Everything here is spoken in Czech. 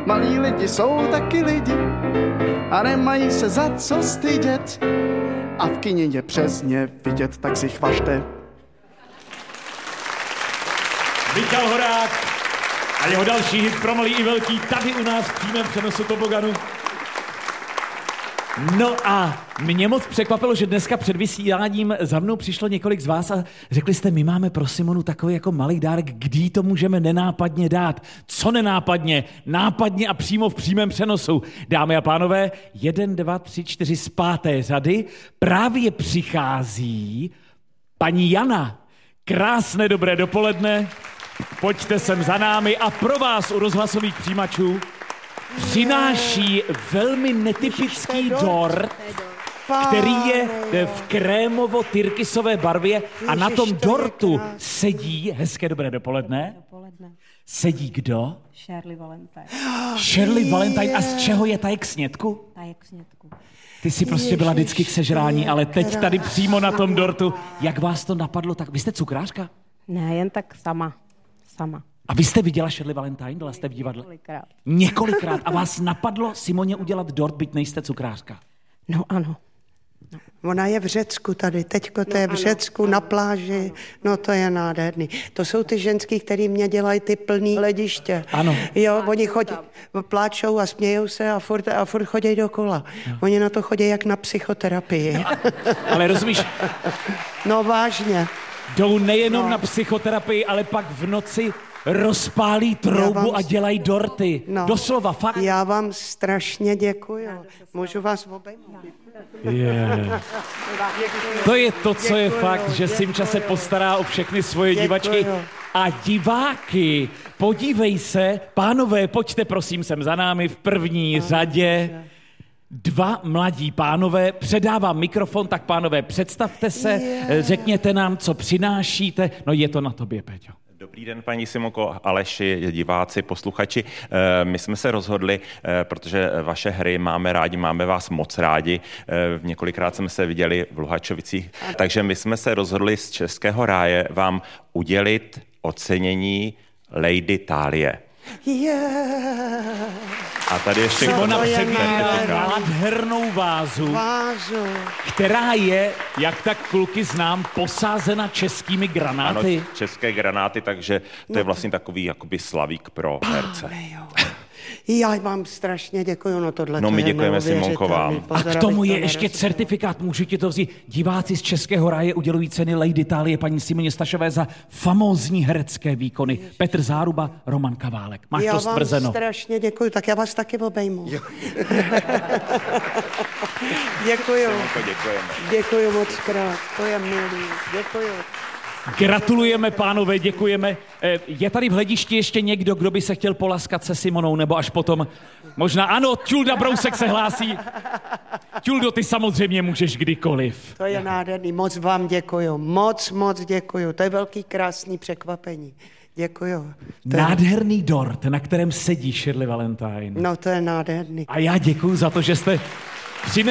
Malí lidi jsou taky lidi a nemají se za co stydět. A v kině je přesně vidět, tak si chvažte. Michal Horák a jeho další hit pro malý i velký tady u nás v přímém přenosu toboganu. No a mě moc překvapilo, že dneska před vysíláním za mnou přišlo několik z vás a řekli jste, my máme pro Simonu takový jako malý dárek, kdy to můžeme nenápadně dát. Co nenápadně? Nápadně a přímo v přímém přenosu. Dámy a pánové, 1, 2, 3, 4 z 5. řady právě přichází paní Jana. Krásné dobré dopoledne. Pojďte sem za námi a pro vás u rozhlasových přijímačů přináší velmi netypický dort, který je v krémovo-tyrkysové barvě a na tom dortu sedí, hezké dobré dopoledne, sedí kdo? Shirley Valentine. Shirley Valentine. A z čeho je tajek snědku? Tajek snědku. Ty jsi prostě byla vždycky k sežrání, ale teď tady přímo na tom dortu. Jak vás to napadlo? Tak vy jste cukrářka? Ne, jen tak sama. A vy jste viděla Shirley Valentine? Byla jste v divadle? Několikrát. A vás napadlo Simoně udělat dort, byť nejste cukrářka? No ano. Ona je v Řecku tady, teďko to je v Řecku na pláži, no to je nádherný. To jsou ty ženský, který mě dělají ty plný hlediště. Ano. Jo, oni chodí, pláčou a smějou se a furt chodí dokola. No. Oni na to chodí jak na psychoterapii. Ale rozumíš? No vážně. Jdou nejenom na psychoterapii, ale pak v noci rozpálí troubu a dělají dorty. No. Doslova, fakt. Já vám strašně děkuju. Můžu vás obejmout? Yeah. To je to, co je fakt, že Simča se postará o všechny svoje divačky a diváky. Podívej se, pánové, pojďte prosím sem za námi v první řadě. 2 mladí pánové, předávám mikrofon, tak pánové, představte se, řekněte nám, co přinášíte. No je to na tobě, Peťo. Dobrý den, paní Simonko, Aleši, diváci, posluchači. My jsme se rozhodli, protože vaše hry máme rádi, máme vás moc rádi. Několikrát jsme se viděli v Luhačovicích, takže my jsme se rozhodli z Českého ráje vám udělit ocenění Lady Thalie. A tady ještě Simona předvádá nádhernou vázu, která je, jak tak kluky znám, posázena českými granáty. Ano, české granáty, takže to je vlastně takový jakoby slavík pro herce. Já vám strašně děkuju, no tohle. No my děkujeme Simonko vám. A k tomu je ještě certifikát, můžu ti to vzít. Diváci z Českého ráje udělují ceny Lady Thalie paní Simoně Stašové za famózní herecké výkony. Petr Záruba, Roman Kaválek. Máš to stvrzeno. Já vám strašně děkuju, tak já vás taky obejmu. Děkuju. Děkuju moc krát, to je milý. Děkuju. Gratulujeme, pánové, děkujeme. Je tady v hledišti ještě někdo, kdo by se chtěl polaskat se Simonou, nebo až potom? Možná ano, Čulda Brousek se hlásí. Čuldo, ty samozřejmě můžeš kdykoliv. To je nádherný, moc vám děkuju, moc děkuju, to je velký krásný překvapení. Děkuju. Nádherný dort, na kterém sedí Shirley Valentine. No to je nádherný. A já děkuju za to, že jste přinesli